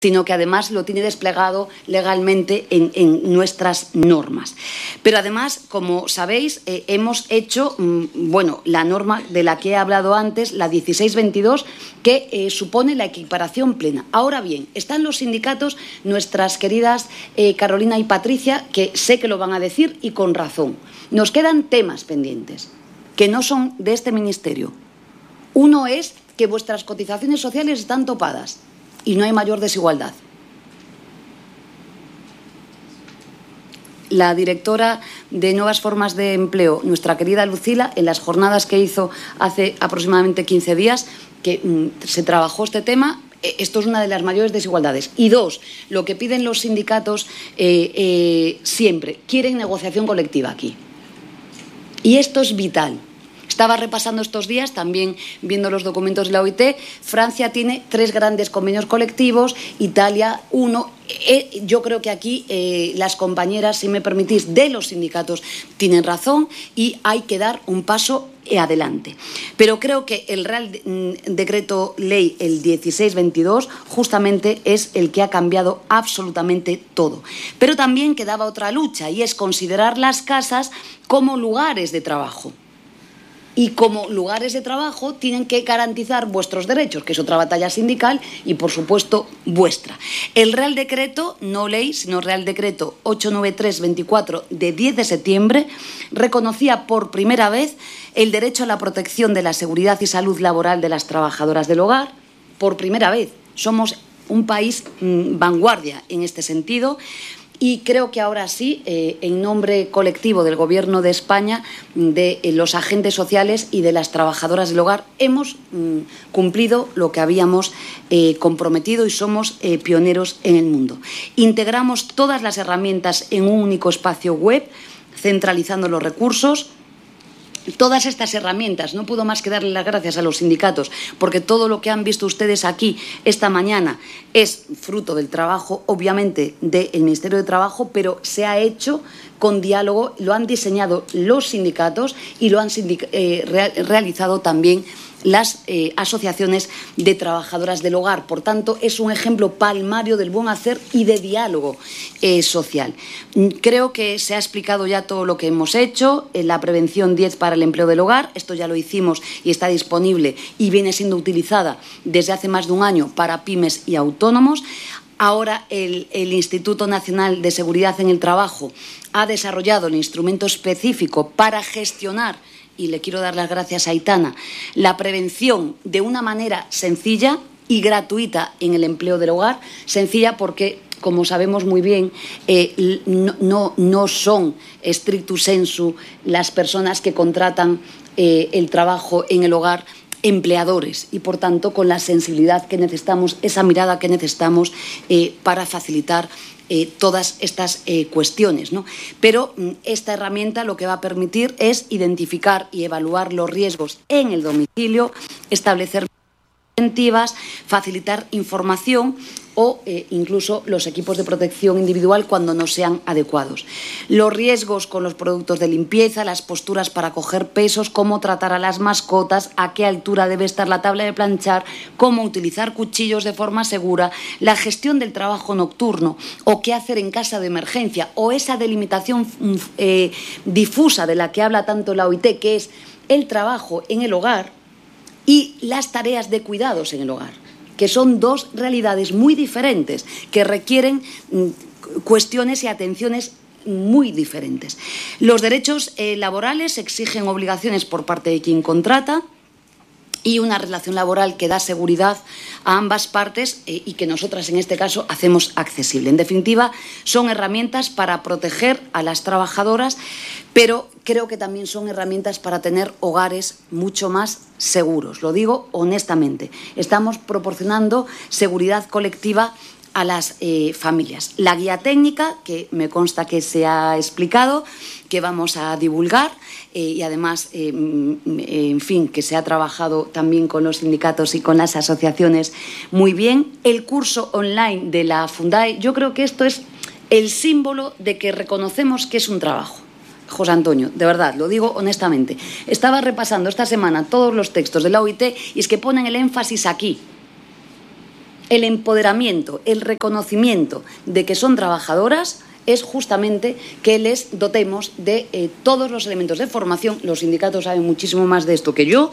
sino que además lo tiene desplegado legalmente en nuestras normas. Pero además, como sabéis, hemos hecho, la norma de la que he hablado antes, la 1622, que supone la equiparación plena. Ahora bien, están los sindicatos, nuestras queridas Carolina y Patricia, que sé que lo van a decir y con razón. Nos quedan temas pendientes, que no son de este ministerio. Uno es que vuestras cotizaciones sociales están topadas y no hay mayor desigualdad. La directora de Nuevas Formas de Empleo, nuestra querida Lucila, en las jornadas que hizo hace aproximadamente 15 días, que se trabajó este tema, esto es una de las mayores desigualdades. Y dos, lo que piden los sindicatos siempre, quieren negociación colectiva aquí. Y esto es vital. Estaba repasando estos días, también viendo los documentos de la OIT. Francia tiene 3 grandes convenios colectivos, Italia 1. Yo creo que aquí las compañeras, si me permitís, de los sindicatos tienen razón y hay que dar un paso adelante. Pero creo que el Real Decreto Ley, el 1622, justamente es el que ha cambiado absolutamente todo. Pero también quedaba otra lucha, y es considerar las casas como lugares de trabajo. Y como lugares de trabajo tienen que garantizar vuestros derechos, que es otra batalla sindical y, por supuesto, vuestra. El Real Decreto, no ley, sino Real Decreto 893-24 de 10 de septiembre, reconocía por primera vez el derecho a la protección de la seguridad y salud laboral de las trabajadoras del hogar. Por primera vez. Somos un país vanguardia en este sentido. Y creo que ahora sí, en nombre colectivo del Gobierno de España, de los agentes sociales y de las trabajadoras del hogar, hemos cumplido lo que habíamos comprometido y somos pioneros en el mundo. Integramos todas las herramientas en un único espacio web, centralizando los recursos. Todas estas herramientas, no puedo más que darle las gracias a los sindicatos, porque todo lo que han visto ustedes aquí esta mañana es fruto del trabajo, obviamente, del Ministerio de Trabajo, pero se ha hecho con diálogo, lo han diseñado los sindicatos y lo han realizado también las asociaciones de trabajadoras del hogar. Por tanto, es un ejemplo palmario del buen hacer y de diálogo social. Creo que se ha explicado ya todo lo que hemos hecho. La prevención 10 para el empleo del hogar, esto ya lo hicimos y está disponible y viene siendo utilizada desde hace más de un año para pymes y autónomos. Ahora el Instituto Nacional de Seguridad en el Trabajo ha desarrollado el instrumento específico para gestionar, y le quiero dar las gracias a Aitana, la prevención de una manera sencilla y gratuita en el empleo del hogar. Sencilla porque, como sabemos muy bien, no son stricto sensu las personas que contratan el trabajo en el hogar empleadores, y por tanto con la sensibilidad que necesitamos, esa mirada que necesitamos para facilitar todas estas cuestiones, ¿no? Pero esta herramienta lo que va a permitir es identificar y evaluar los riesgos en el domicilio, establecer preventivas, facilitar información o incluso los equipos de protección individual cuando no sean adecuados. Los riesgos con los productos de limpieza, las posturas para coger pesos, cómo tratar a las mascotas, a qué altura debe estar la tabla de planchar, cómo utilizar cuchillos de forma segura, la gestión del trabajo nocturno o qué hacer en caso de emergencia, o esa delimitación difusa de la que habla tanto la OIT, que es el trabajo en el hogar y las tareas de cuidados en el hogar, que son dos realidades muy diferentes, que requieren cuestiones y atenciones muy diferentes. Los derechos laborales exigen obligaciones por parte de quien contrata y una relación laboral que da seguridad a ambas partes y que nosotras en este caso hacemos accesible. En definitiva, son herramientas para proteger a las trabajadoras, pero creo que también son herramientas para tener hogares mucho más seguros. Lo digo honestamente. Estamos proporcionando seguridad colectiva a las familias. La guía técnica, que me consta que se ha explicado, que vamos a divulgar y además, en fin, que se ha trabajado también con los sindicatos y con las asociaciones muy bien. El curso online de la Fundae, yo creo que esto es el símbolo de que reconocemos que es un trabajo. José Antonio, de verdad, lo digo honestamente. Estaba repasando esta semana todos los textos de la OIT y es que ponen el énfasis aquí. el empoderamiento, el reconocimiento de que son trabajadoras es justamente que les dotemos de todos los elementos de formación. Los sindicatos saben muchísimo más de esto que yo,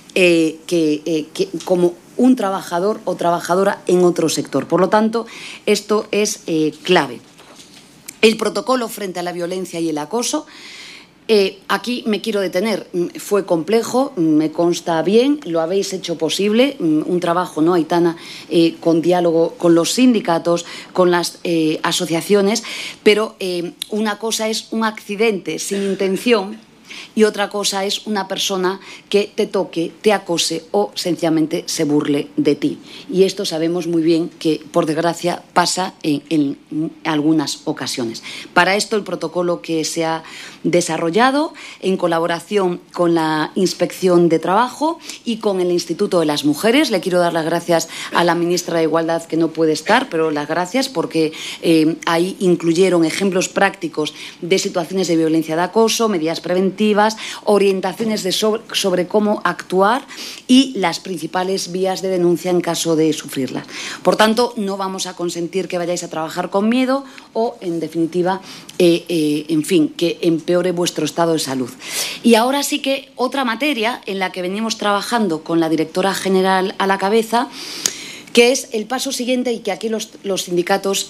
que como un trabajador o trabajadora en otro sector. Por lo tanto, esto es clave. El protocolo frente a la violencia y el acoso. Aquí me quiero detener. Fue complejo, me consta bien, lo habéis hecho posible, un trabajo, ¿no, Aitana? Con diálogo con los sindicatos, con las asociaciones, pero una cosa es un accidente sin intención y otra cosa es una persona que te toque, te acose o sencillamente se burle de ti. Y esto sabemos muy bien que, por desgracia, pasa en algunas ocasiones. Para esto, el protocolo que se ha desarrollado en colaboración con la Inspección de Trabajo y con el Instituto de las Mujeres. Le quiero dar las gracias a la ministra de Igualdad, que no puede estar, pero las gracias porque ahí incluyeron ejemplos prácticos de situaciones de violencia de acoso, medidas preventivas, orientaciones sobre cómo actuar y las principales vías de denuncia en caso de sufrirlas. Por tanto, no vamos a consentir que vayáis a trabajar con miedo o, en definitiva, en fin, que empeore vuestro estado de salud. Y ahora sí que otra materia en la que venimos trabajando con la directora general a la cabeza, que es el paso siguiente y que aquí los sindicatos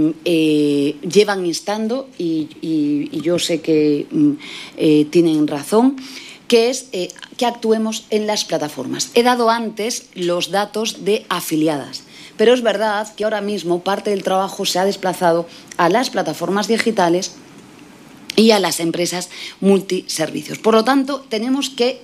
llevan instando y yo sé que tienen razón, que es que actuemos en las plataformas. He dado antes los datos de afiliadas, pero es verdad que ahora mismo parte del trabajo se ha desplazado a las plataformas digitales y a las empresas multiservicios. Por lo tanto, tenemos que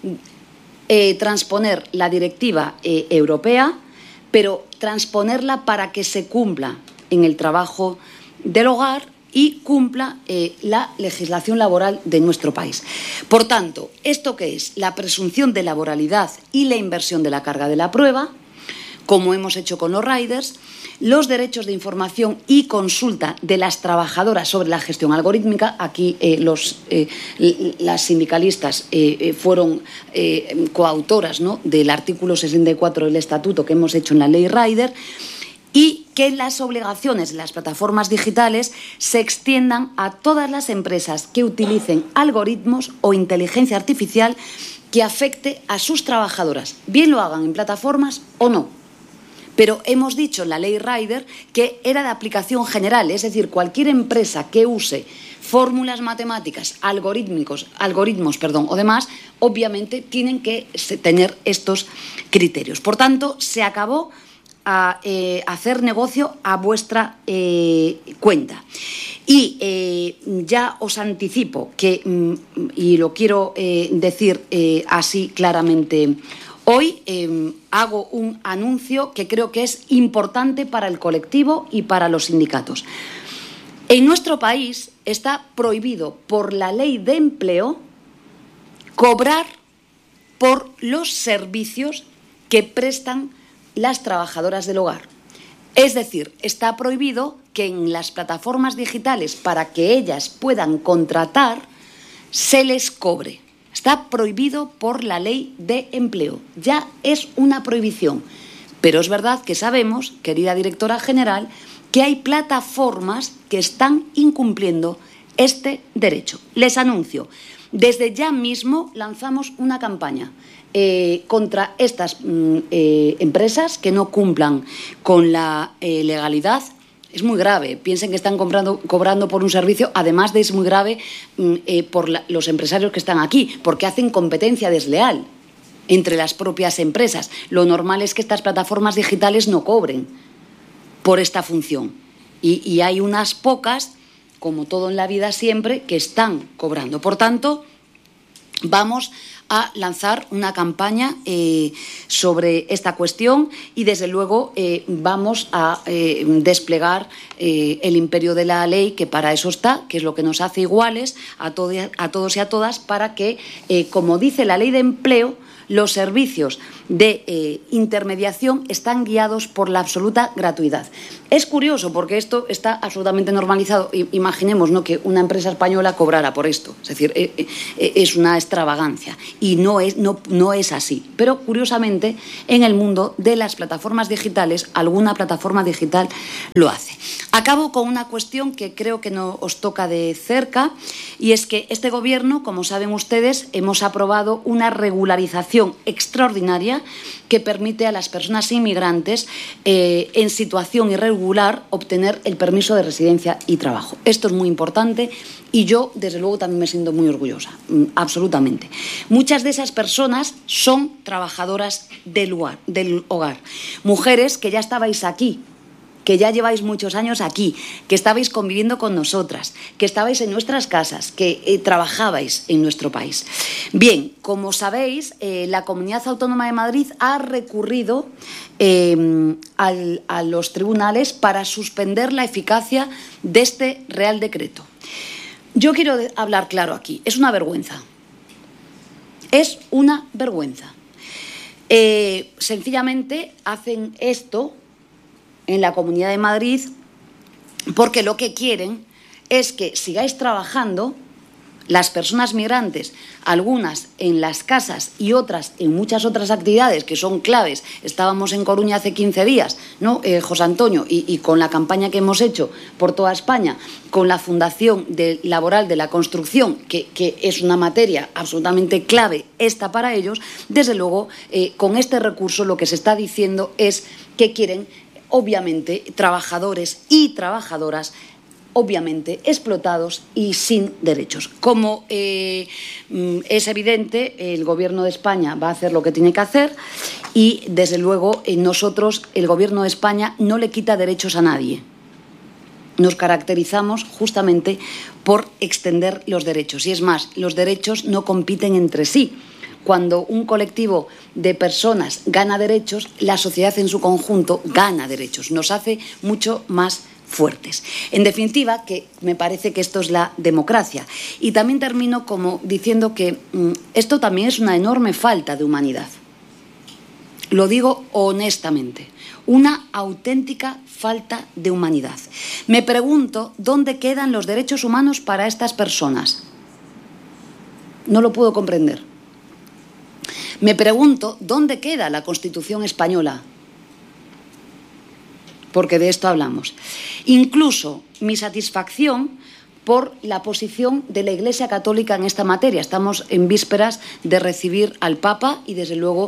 transponer la directiva europea, pero transponerla para que se cumpla en el trabajo del hogar y cumpla la legislación laboral de nuestro país. Por tanto, ¿esto qué es? La presunción de laboralidad y la inversión de la carga de la prueba, como hemos hecho con los riders, los derechos de información y consulta de las trabajadoras sobre la gestión algorítmica. Aquí las sindicalistas fueron coautoras, ¿no?, del artículo 64 del Estatuto que hemos hecho en la Ley Rider, y que las obligaciones de las plataformas digitales se extiendan a todas las empresas que utilicen algoritmos o inteligencia artificial que afecte a sus trabajadoras, bien lo hagan en plataformas o no. Pero hemos dicho en la Ley Rider que era de aplicación general, es decir, cualquier empresa que use fórmulas matemáticas, algoritmos, o demás, obviamente tienen que tener estos criterios. Por tanto, se acabó a hacer negocio a vuestra cuenta. Y ya os anticipo que, y lo quiero decir así claramente, hoy hago un anuncio que creo que es importante para el colectivo y para los sindicatos. En nuestro país está prohibido por la Ley de Empleo cobrar por los servicios que prestan las trabajadoras del hogar. Es decir, está prohibido que en las plataformas digitales, para que ellas puedan contratar, se les cobre. Está prohibido por la Ley de Empleo. Ya es una prohibición. Pero es verdad que sabemos, querida directora general, que hay plataformas que están incumpliendo este derecho. Les anuncio, desde ya mismo lanzamos una campaña contra estas empresas que no cumplan con la legalidad. Es muy grave. Piensen que están cobrando por un servicio, además de es muy grave por los empresarios que están aquí, porque hacen competencia desleal entre las propias empresas. Lo normal es que estas plataformas digitales no cobren por esta función. Y hay unas pocas, como todo en la vida siempre, que están cobrando. Por tanto, vamos a lanzar una campaña sobre esta cuestión y, desde luego, vamos a desplegar el imperio de la ley, que para eso está, que es lo que nos hace iguales a todos y a todas, para que, como dice la Ley de Empleo, los servicios de intermediación están guiados por la absoluta gratuidad. Es curioso porque esto está absolutamente normalizado. Imaginemos, ¿no?, que una empresa española cobrara por esto. Es decir, es una extravagancia y no es así. Pero curiosamente, en el mundo de las plataformas digitales, alguna plataforma digital lo hace. Acabo con una cuestión que creo que no os toca de cerca, y es que este Gobierno, como saben ustedes, hemos aprobado una regularización extraordinaria que permite a las personas inmigrantes en situación irregular obtener el permiso de residencia y trabajo. Esto es muy importante y yo, desde luego, también me siento muy orgullosa, absolutamente. Muchas de esas personas son trabajadoras del hogar, mujeres que ya estabais aquí, que ya lleváis muchos años aquí, que estabais conviviendo con nosotras, que estabais en nuestras casas, que trabajabais en nuestro país. Bien, como sabéis, la Comunidad Autónoma de Madrid ha recurrido a los tribunales para suspender la eficacia de este Real Decreto. Yo quiero hablar claro aquí, es una vergüenza. Es una vergüenza. Sencillamente hacen esto en la Comunidad de Madrid porque lo que quieren es que sigáis trabajando las personas migrantes, algunas en las casas y otras en muchas otras actividades que son claves. Estábamos en Coruña hace 15 días, ¿no, José Antonio? Y con la campaña que hemos hecho por toda España, con la Fundación Laboral de la Construcción, que es una materia absolutamente clave esta para ellos, desde luego, con este recurso lo que se está diciendo es que quieren, obviamente, trabajadores y trabajadoras, obviamente, explotados y sin derechos. Como es evidente, el Gobierno de España va a hacer lo que tiene que hacer y, desde luego, nosotros, el Gobierno de España, no le quita derechos a nadie. Nos caracterizamos justamente por extender los derechos. Y es más, los derechos no compiten entre sí. Cuando un colectivo de personas gana derechos, la sociedad en su conjunto gana derechos. Nos hace mucho más fuertes. En definitiva, que me parece que esto es la democracia. Y también termino como diciendo que esto también es una enorme falta de humanidad. Lo digo honestamente. Una auténtica falta de humanidad. Me pregunto dónde quedan los derechos humanos para estas personas. No lo puedo comprender. Me pregunto dónde queda la Constitución española, porque de esto hablamos. Incluso mi satisfacción por la posición de la Iglesia Católica en esta materia. Estamos en vísperas de recibir al Papa y, desde luego,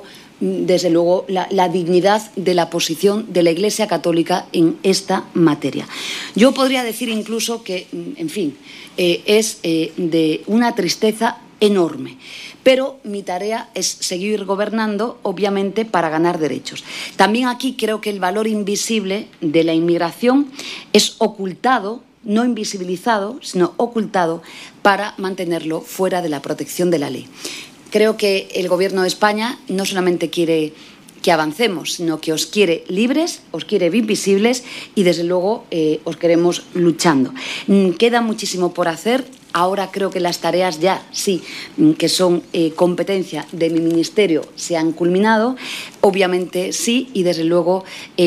la dignidad de la posición de la Iglesia Católica en esta materia. Yo podría decir incluso que, en fin, es de una tristeza enorme. Pero mi tarea es seguir gobernando, obviamente, para ganar derechos. También aquí creo que el valor invisible de la inmigración es ocultado, no invisibilizado, sino ocultado para mantenerlo fuera de la protección de la ley. Creo que el Gobierno de España no solamente quiere que avancemos, sino que os quiere libres, os quiere invisibles y, desde luego, os queremos luchando. Queda muchísimo por hacer. Ahora creo que las tareas ya sí, que son competencia de mi ministerio, se han culminado. Obviamente sí, y desde luego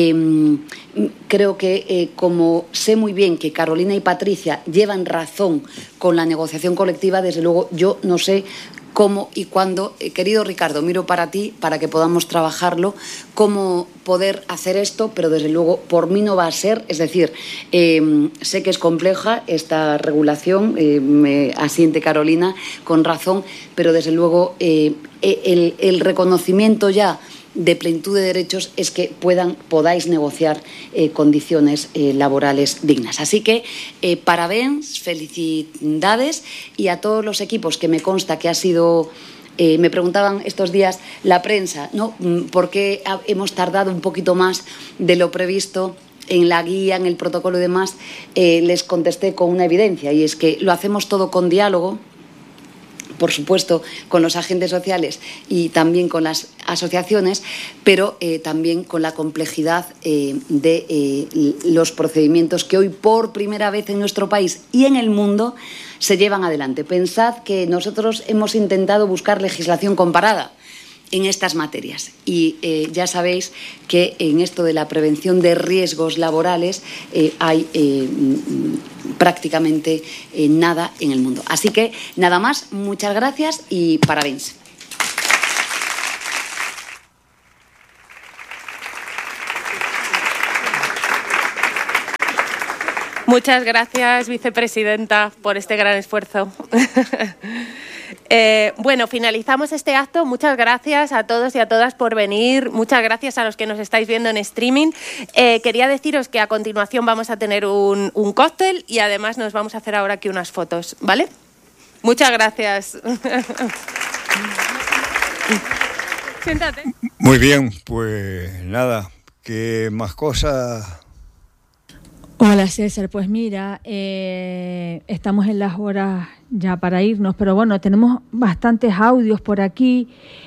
creo que como sé muy bien que Carolina y Patricia llevan razón con la negociación colectiva, desde luego yo no sé cómo y cuándo, querido Ricardo, miro para ti para que podamos trabajarlo, cómo poder hacer esto, pero desde luego por mí no va a ser. Es decir, sé que es compleja esta regulación, me asiente Carolina con razón, pero desde luego el reconocimiento ya de plenitud de derechos es que podáis negociar condiciones laborales dignas. Así que parabéns, felicidades, y a todos los equipos, que me consta que ha sido... me preguntaban estos días la prensa, ¿no?, por qué hemos tardado un poquito más de lo previsto en la guía, en el protocolo y demás. Les contesté con una evidencia, y es que lo hacemos todo con diálogo, por supuesto, con los agentes sociales y también con las asociaciones, pero también con la complejidad de los procedimientos que hoy, por primera vez en nuestro país y en el mundo, se llevan adelante. Pensad que nosotros hemos intentado buscar legislación comparada en estas materias. Y ya sabéis que en esto de la prevención de riesgos laborales hay prácticamente nada en el mundo. Así que nada más, muchas gracias y parabéns. Muchas gracias, vicepresidenta, por este gran esfuerzo. Bueno, finalizamos este acto. Muchas gracias a todos y a todas por venir. Muchas gracias a los que nos estáis viendo en streaming. Quería deciros que a continuación vamos a tener un cóctel y además nos vamos a hacer ahora aquí unas fotos, ¿vale? Muchas gracias. Siéntate. Muy bien, pues nada, ¿qué más cosas? Hola César, pues mira, estamos en las horas ya para irnos, pero bueno, tenemos bastantes audios por aquí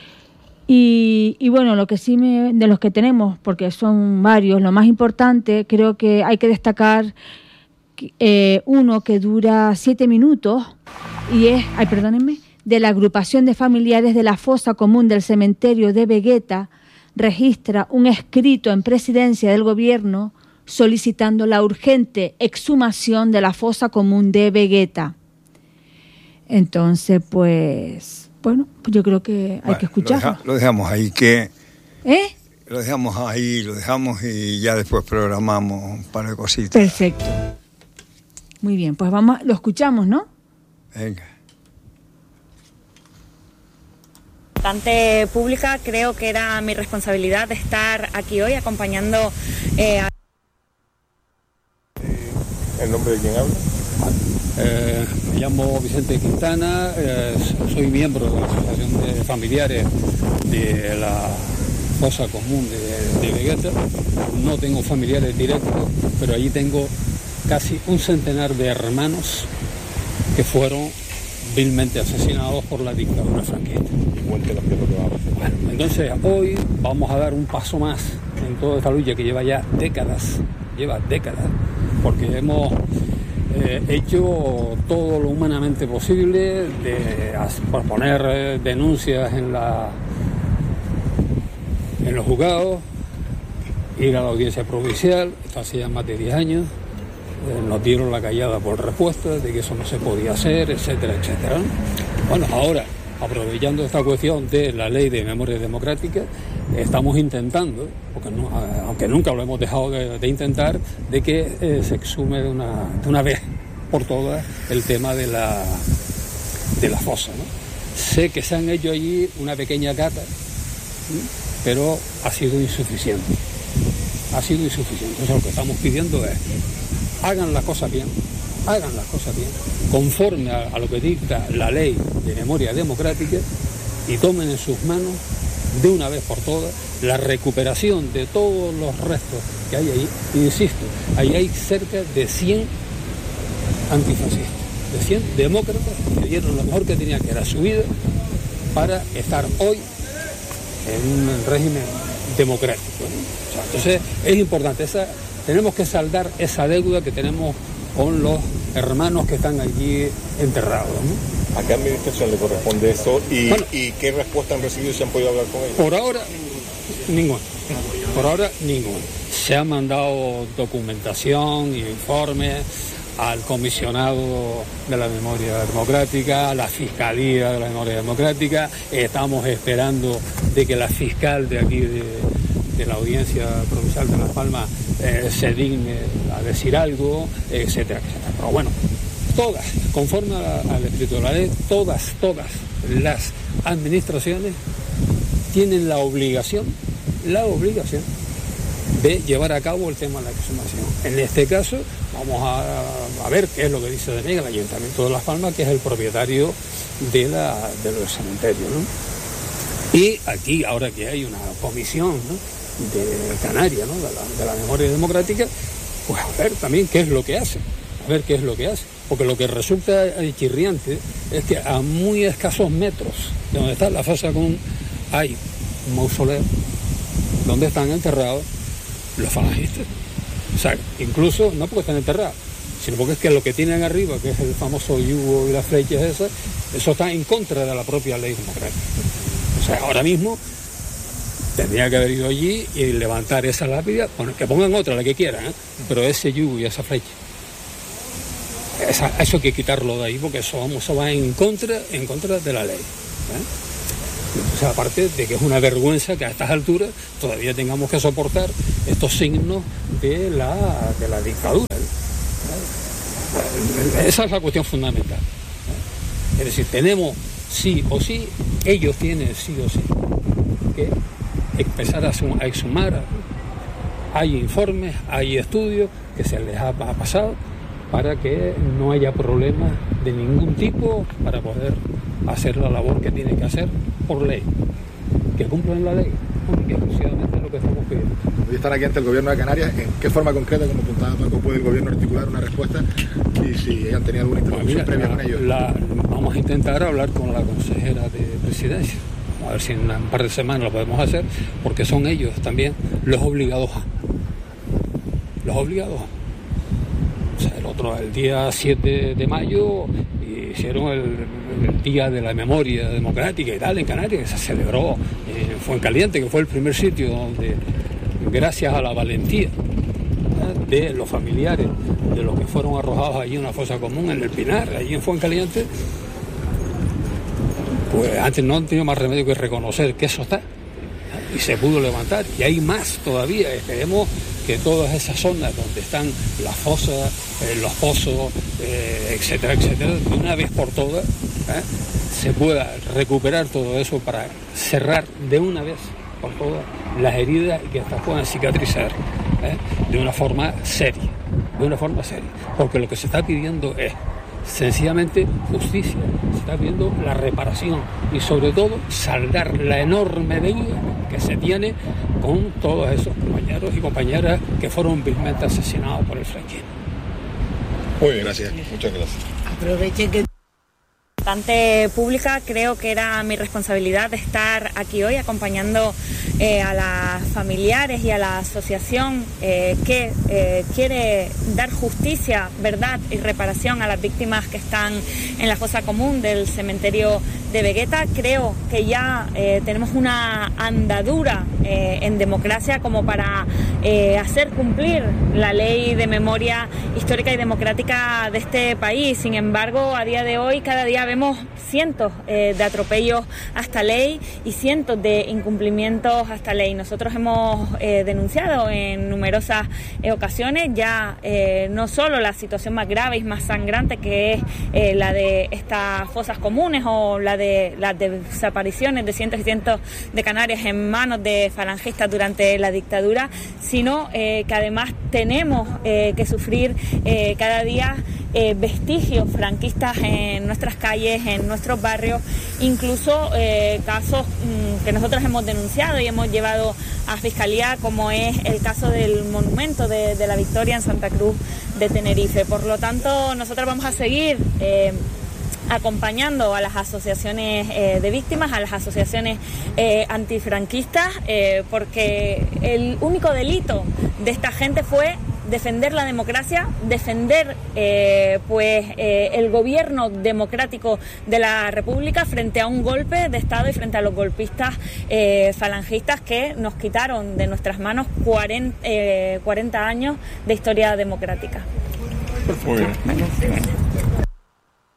y bueno, lo que sí de los que tenemos, porque son varios, lo más importante, creo que hay que destacar uno que dura 7 minutos y es, de la agrupación de familiares de la fosa común del cementerio de Vegueta, registra un escrito en presidencia del gobierno solicitando la urgente exhumación de la fosa común de Vegueta. Entonces, pues, bueno, pues yo creo que hay que escucharlo. Lo dejamos ahí, Lo dejamos y ya después programamos un par de cositas. Perfecto. Muy bien, pues lo escuchamos, ¿no? Venga. Representante pública, creo que era mi responsabilidad de estar aquí hoy acompañando a... ¿El nombre de quién habla? Me llamo Vicente Quintana, soy miembro de la Asociación de Familiares de la Fosa Común de Vegueta. No tengo familiares directos, pero allí tengo casi un centenar de hermanos que fueron vilmente asesinados por la dictadura franquista. Igual que los que va a pasar. Bueno, entonces hoy vamos a dar un paso más en toda esta lucha que lleva décadas, porque hemos hecho todo lo humanamente posible por poner denuncias en los juzgados, ir a la audiencia provincial, esto hace ya más de 10 años, nos dieron la callada por respuesta de que eso no se podía hacer, etcétera, etcétera. Bueno, ahora, aprovechando esta cuestión de la ley de memoria democrática, estamos intentando, porque no, aunque nunca lo hemos dejado de intentar, de que se exhume de una vez por todas el tema de la fosa, ¿no? Sé que se han hecho allí una pequeña cata, pero ha sido insuficiente. Entonces lo que estamos pidiendo es, hagan las cosas bien, conforme a lo que dicta la ley de memoria democrática y tomen en sus manos de una vez por todas la recuperación de todos los restos que hay ahí. Insisto, ahí hay cerca de 100 antifascistas, de 100 demócratas que dieron lo mejor que tenían, que era su vida, para estar hoy en un régimen democrático, ¿no? O sea, entonces es importante, tenemos que saldar esa deuda que tenemos con los hermanos que están allí enterrados, ¿no? ¿A qué administración le corresponde eso? ¿Y qué respuesta han recibido y se han podido hablar con ellos? Por ahora, ninguna. Se ha mandado documentación, informes al comisionado de la memoria democrática, a la Fiscalía de la Memoria Democrática. Estamos esperando de que la fiscal de aquí de la Audiencia Provincial de Las Palmas se digne a decir algo, etcétera, etcétera. Pero bueno, todas, conforme al espíritu de la ley, todas las administraciones tienen la obligación de llevar a cabo el tema de la exhumación. En este caso, vamos a ver qué es lo que dice de mí el Ayuntamiento de Las Palmas, que es el propietario de los cementerios, ¿no? Y aquí, ahora que hay una comisión, ¿no?, de Canarias, ¿no?, de la memoria democrática, pues a ver también qué es lo que hace. Porque lo que resulta chirriante es que a muy escasos metros de donde está la fosa común hay un mausoleo donde están enterrados los falangistas. O sea, incluso no porque están enterrados, sino porque es que lo que tienen arriba, que es el famoso yugo y las flechas esas, eso está en contra de la propia ley democrática. O sea, ahora mismo tendría que haber ido allí y levantar esa lápida, bueno, que pongan otra, la que quieran, pero ese yugo y esa flecha, eso hay que quitarlo de ahí, porque eso va en contra de la ley. O sea, aparte de que es una vergüenza que a estas alturas todavía tengamos que soportar estos signos de la dictadura. Esa es la cuestión fundamental. Es decir, tenemos sí o sí, ellos tienen sí o sí que empezar a exhumar. Hay informes, hay estudios que se les ha pasado para que no haya problemas de ningún tipo para poder hacer la labor que tienen que hacer por ley. Que cumplan la ley, que exclusivamente es lo que estamos pidiendo. Hoy están aquí ante el gobierno de Canarias. ¿En qué forma concreta, como apuntaba Paco, puede el gobierno articular una respuesta? Y si han tenido alguna intervención previa con ellos. Vamos a intentar hablar con la consejera de Presidencia. Vamos a ver si en un par de semanas lo podemos hacer, porque son ellos también los obligados a. O sea, el día 7 de mayo hicieron el Día de la Memoria Democrática y tal en Canarias, que se celebró en Fuencaliente, que fue el primer sitio donde, gracias a la valentía de los familiares de los que fueron arrojados allí en una fosa común en el Pinar, allí en Fuencaliente, pues antes no han tenido más remedio que reconocer que eso está, y se pudo levantar, y hay más todavía. Esperemos que todas esas zonas donde están las fosas, los pozos, etcétera, etcétera, de una vez por todas, se pueda recuperar todo eso para cerrar de una vez por todas las heridas y que estas puedan cicatrizar de una forma seria, porque lo que se está pidiendo es sencillamente justicia, se está pidiendo la reparación y sobre todo saldar la enorme deuda que se tiene con todos esos compañeros y compañeras que fueron vilmente asesinados por el franquismo. Muy bien, gracias. Muchas gracias. Aproveche que pública, creo que era mi responsabilidad estar aquí hoy acompañando a las familiares y a la asociación que quiere dar justicia, verdad y reparación a las víctimas que están en la fosa común del cementerio de Vegueta. Creo que ya tenemos una andadura en democracia como para hacer cumplir la ley de memoria histórica y democrática de este país. Sin embargo, a día de hoy cada día vemos cientos de atropellos a esta ley y cientos de incumplimientos a esta ley. Nosotros hemos denunciado en numerosas ocasiones ya no solo la situación más grave y más sangrante que es la de estas fosas comunes o la de las desapariciones de cientos y cientos de canarias en manos de falangistas durante la dictadura, sino que además tenemos que sufrir cada día vestigios franquistas en nuestras calles, en nuestros barrios, incluso casos que nosotros hemos denunciado y hemos llevado a Fiscalía, como es el caso del monumento de la Victoria en Santa Cruz de Tenerife. Por lo tanto, nosotros vamos a seguir acompañando a las asociaciones de víctimas, a las asociaciones antifranquistas, porque el único delito de esta gente fue defender la democracia, defender el gobierno democrático de la República frente a un golpe de Estado y frente a los golpistas falangistas que nos quitaron de nuestras manos 40 años de historia democrática. Muy bien.